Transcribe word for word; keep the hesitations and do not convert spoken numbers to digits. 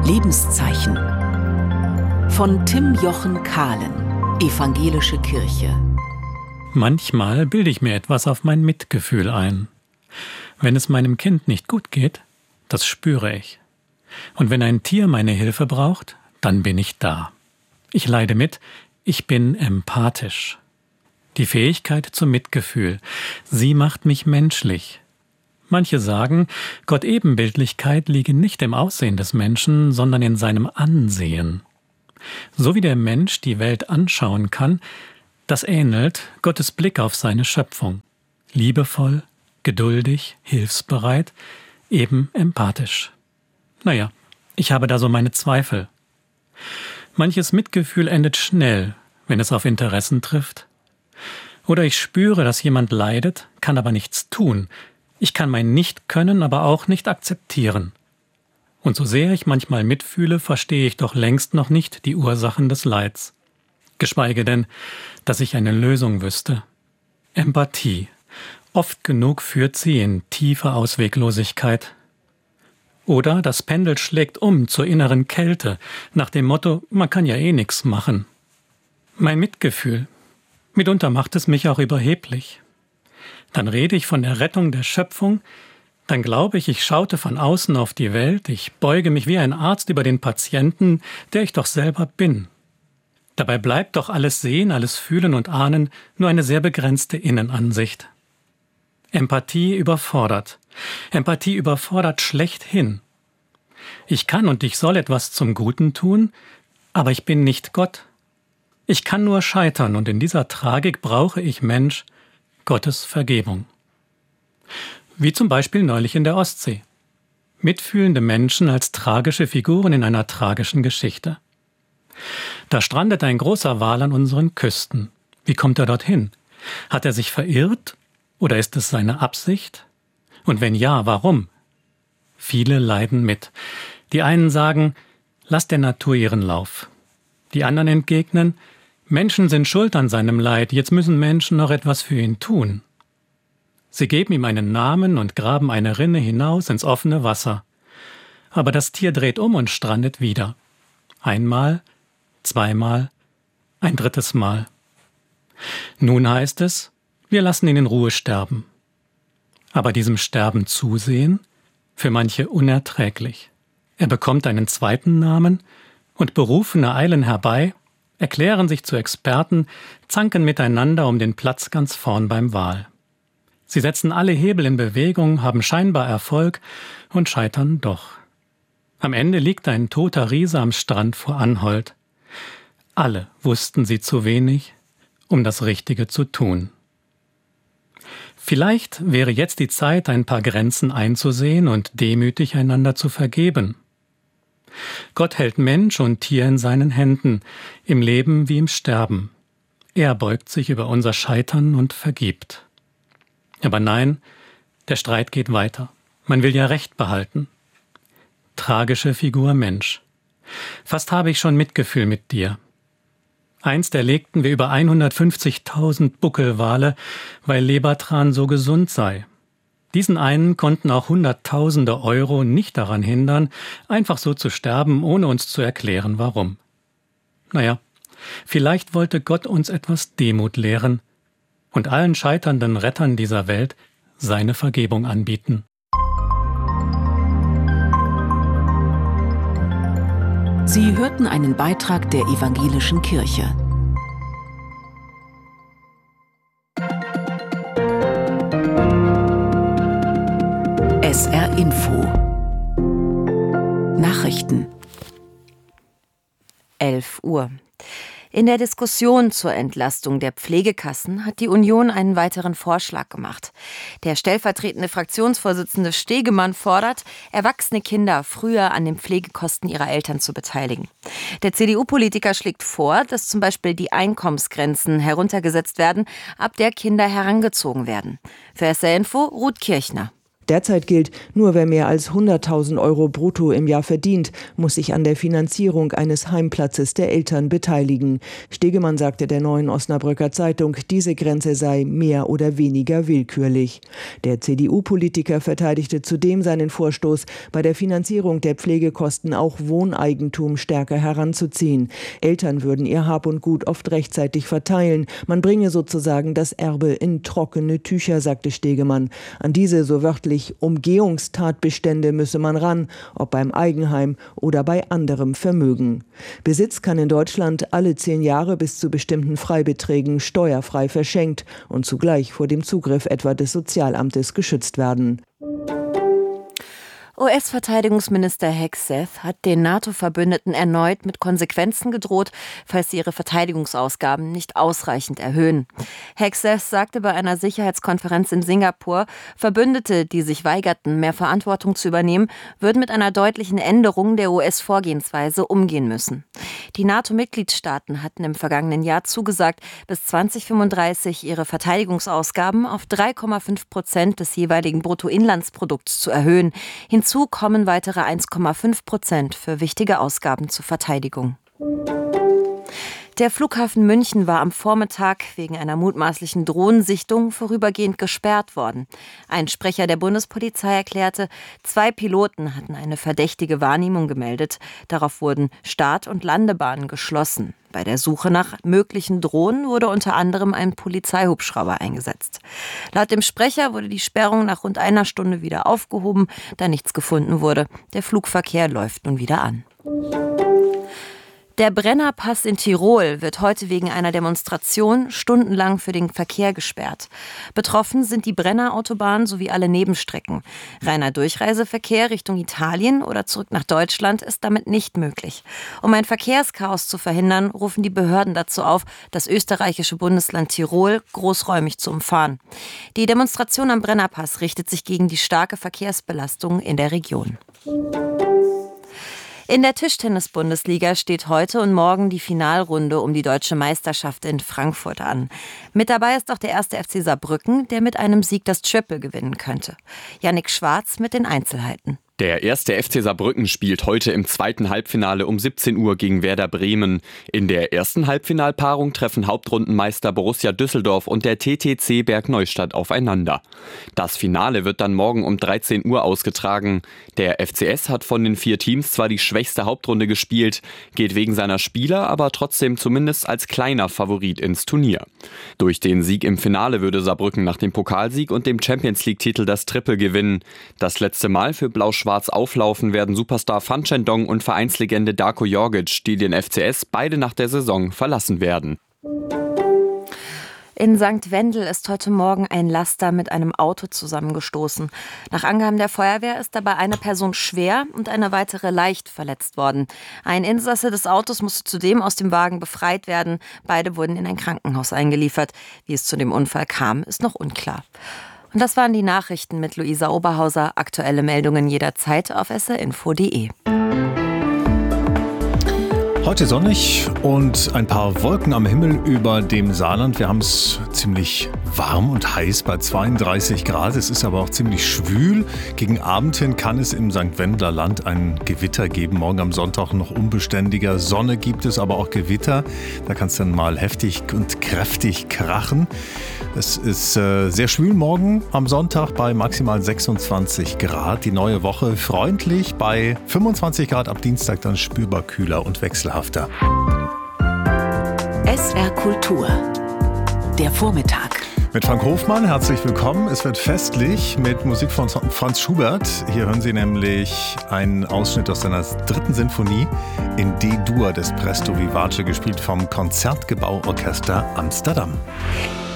Lebenszeichen. Von Tim Jochen Kahlen, Evangelische Kirche. Manchmal bilde ich mir etwas auf mein Mitgefühl ein. Wenn es meinem Kind nicht gut geht, das spüre ich. Und wenn ein Tier meine Hilfe braucht, dann bin ich da. Ich leide mit, ich bin empathisch. Die Fähigkeit zum Mitgefühl, sie macht mich menschlich. Manche sagen, Gott-Ebenbildlichkeit liege nicht im Aussehen des Menschen, sondern in seinem Ansehen. So wie der Mensch die Welt anschauen kann, das ähnelt Gottes Blick auf seine Schöpfung. Liebevoll, geduldig, hilfsbereit, eben empathisch. Naja, ich habe da so meine Zweifel. Manches Mitgefühl endet schnell, wenn es auf Interessen trifft. Oder ich spüre, dass jemand leidet, kann aber nichts tun. Ich kann mein Nicht-Können aber auch nicht akzeptieren. Und so sehr ich manchmal mitfühle, verstehe ich doch längst noch nicht die Ursachen des Leids. Geschweige denn, dass ich eine Lösung wüsste. Empathie. Oft genug führt sie in tiefe Ausweglosigkeit. Oder das Pendel schlägt um zur inneren Kälte, nach dem Motto, man kann ja eh nichts machen. Mein Mitgefühl. Mitunter macht es mich auch überheblich. Dann rede ich von der Rettung der Schöpfung, dann glaube ich, ich schaute von außen auf die Welt, ich beuge mich wie ein Arzt über den Patienten, der ich doch selber bin. Dabei bleibt doch alles Sehen, alles Fühlen und Ahnen nur eine sehr begrenzte Innenansicht. Empathie überfordert. Empathie überfordert schlechthin. Ich kann und ich soll etwas zum Guten tun, aber ich bin nicht Gott. Ich kann nur scheitern und in dieser Tragik brauche ich Mensch, Gottes Vergebung. Wie zum Beispiel neulich in der Ostsee. Mitfühlende Menschen als tragische Figuren in einer tragischen Geschichte. Da strandet ein großer Wal an unseren Küsten. Wie kommt er dorthin? Hat er sich verirrt oder ist es seine Absicht? Und wenn ja, warum? Viele leiden mit. Die einen sagen, lass der Natur ihren Lauf. Die anderen entgegnen, Menschen sind schuld an seinem Leid, jetzt müssen Menschen noch etwas für ihn tun. Sie geben ihm einen Namen und graben eine Rinne hinaus ins offene Wasser. Aber das Tier dreht um und strandet wieder. Einmal, zweimal, ein drittes Mal. Nun heißt es, wir lassen ihn in Ruhe sterben. Aber diesem Sterben zusehen, für manche unerträglich. Er bekommt einen zweiten Namen und Berufene eilen herbei, erklären sich zu Experten, zanken miteinander um den Platz ganz vorn beim Wal. Sie setzen alle Hebel in Bewegung, haben scheinbar Erfolg und scheitern doch. Am Ende liegt ein toter Riese am Strand vor Anholt. Alle wussten sie zu wenig, um das Richtige zu tun. Vielleicht wäre jetzt die Zeit, ein paar Grenzen einzusehen und demütig einander zu vergeben. Gott hält Mensch und Tier in seinen Händen, im Leben wie im Sterben. Er beugt sich über unser Scheitern und vergibt. Aber nein, der Streit geht weiter. Man will ja Recht behalten. Tragische Figur Mensch. Fast habe ich schon Mitgefühl mit dir. Einst erlegten wir über hundertfünfzigtausend Buckelwale, weil Lebertran so gesund sei. Diesen einen konnten auch Hunderttausende Euro nicht daran hindern, einfach so zu sterben, ohne uns zu erklären, warum. Naja, vielleicht wollte Gott uns etwas Demut lehren und allen scheiternden Rettern dieser Welt seine Vergebung anbieten. Sie hörten einen Beitrag der Evangelischen Kirche. S R Info Nachrichten elf Uhr. In der Diskussion zur Entlastung der Pflegekassen hat die Union einen weiteren Vorschlag gemacht. Der stellvertretende Fraktionsvorsitzende Stegemann fordert, erwachsene Kinder früher an den Pflegekosten ihrer Eltern zu beteiligen. Der C D U-Politiker schlägt vor, dass zum Beispiel die Einkommensgrenzen heruntergesetzt werden, ab der Kinder herangezogen werden. Für S R Info Ruth Kirchner. Derzeit gilt, nur wer mehr als hunderttausend Euro brutto im Jahr verdient, muss sich an der Finanzierung eines Heimplatzes der Eltern beteiligen. Stegemann sagte der Neuen Osnabrücker Zeitung, diese Grenze sei mehr oder weniger willkürlich. Der C D U-Politiker verteidigte zudem seinen Vorstoß, bei der Finanzierung der Pflegekosten auch Wohneigentum stärker heranzuziehen. Eltern würden ihr Hab und Gut oft rechtzeitig verteilen. Man bringe sozusagen das Erbe in trockene Tücher, sagte Stegemann. An diese, so wörtlich, Umgehungstatbestände müsse man ran, ob beim Eigenheim oder bei anderem Vermögen. Besitz kann in Deutschland alle zehn Jahre bis zu bestimmten Freibeträgen steuerfrei verschenkt und zugleich vor dem Zugriff etwa des Sozialamtes geschützt werden. U S-Verteidigungsminister Hegseth hat den NATO-Verbündeten erneut mit Konsequenzen gedroht, falls sie ihre Verteidigungsausgaben nicht ausreichend erhöhen. Hegseth sagte bei einer Sicherheitskonferenz in Singapur, Verbündete, die sich weigerten, mehr Verantwortung zu übernehmen, würden mit einer deutlichen Änderung der U S-Vorgehensweise umgehen müssen. Die NATO-Mitgliedstaaten hatten im vergangenen Jahr zugesagt, bis zwanzig fünfunddreißig ihre Verteidigungsausgaben auf drei Komma fünf Prozent des jeweiligen Bruttoinlandsprodukts zu erhöhen. Hinzu kommen weitere eins Komma fünf Prozent für wichtige Ausgaben zur Verteidigung. Der Flughafen München war am Vormittag wegen einer mutmaßlichen Drohnensichtung vorübergehend gesperrt worden. Ein Sprecher der Bundespolizei erklärte, zwei Piloten hatten eine verdächtige Wahrnehmung gemeldet. Darauf wurden Start- und Landebahnen geschlossen. Bei der Suche nach möglichen Drohnen wurde unter anderem ein Polizeihubschrauber eingesetzt. Laut dem Sprecher wurde die Sperrung nach rund einer Stunde wieder aufgehoben, da nichts gefunden wurde. Der Flugverkehr läuft nun wieder an. Der Brennerpass in Tirol wird heute wegen einer Demonstration stundenlang für den Verkehr gesperrt. Betroffen sind die Brennerautobahn sowie alle Nebenstrecken. Reiner Durchreiseverkehr Richtung Italien oder zurück nach Deutschland ist damit nicht möglich. Um ein Verkehrschaos zu verhindern, rufen die Behörden dazu auf, das österreichische Bundesland Tirol großräumig zu umfahren. Die Demonstration am Brennerpass richtet sich gegen die starke Verkehrsbelastung in der Region. In der Tischtennis-Bundesliga steht heute und morgen die Finalrunde um die deutsche Meisterschaft in Frankfurt an. Mit dabei ist auch der erste F C Saarbrücken, der mit einem Sieg das Triple gewinnen könnte. Jannik Schwarz mit den Einzelheiten. Der erste F C Saarbrücken spielt heute im zweiten Halbfinale um siebzehn Uhr gegen Werder Bremen. In der ersten Halbfinalpaarung treffen Hauptrundenmeister Borussia Düsseldorf und der T T C Bergneustadt aufeinander. Das Finale wird dann morgen um dreizehn Uhr ausgetragen. Der F C S hat von den vier Teams zwar die schwächste Hauptrunde gespielt, geht wegen seiner Spieler aber trotzdem zumindest als kleiner Favorit ins Turnier. Durch den Sieg im Finale würde Saarbrücken nach dem Pokalsieg und dem Champions-League-Titel das Triple gewinnen. Das letzte Mal für Blau-Schwarz auflaufen werden Superstar Fan Chendong und Vereinslegende Darko Jorgic, die den F C S beide nach der Saison verlassen werden. In Sankt Wendel ist heute Morgen ein Laster mit einem Auto zusammengestoßen. Nach Angaben der Feuerwehr ist dabei eine Person schwer und eine weitere leicht verletzt worden. Ein Insasse des Autos musste zudem aus dem Wagen befreit werden. Beide wurden in ein Krankenhaus eingeliefert. Wie es zu dem Unfall kam, ist noch unklar. Und das waren die Nachrichten mit Luisa Oberhauser. Aktuelle Meldungen jederzeit auf s r info punkt d e. Heute sonnig und ein paar Wolken am Himmel über dem Saarland. Wir haben es ziemlich warm und heiß bei zweiunddreißig Grad. Es ist aber auch ziemlich schwül. Gegen Abend hin kann es im Sankt Wendler Land ein Gewitter geben. Morgen am Sonntag noch unbeständiger. Sonne gibt es, aber auch Gewitter. Da kann es dann mal heftig und kräftig krachen. Es ist äh, sehr schwül morgen am Sonntag bei maximal sechsundzwanzig Grad. Die neue Woche freundlich bei fünfundzwanzig Grad, ab Dienstag dann spürbar kühler und wechselhafter. S R Kultur. Der Vormittag. Mit Frank Hofmann, herzlich willkommen. Es wird festlich mit Musik von Franz Schubert. Hier hören Sie nämlich einen Ausschnitt aus seiner dritten Sinfonie in D-Dur des Presto Vivace, gespielt vom Konzertgebauorchester Amsterdam.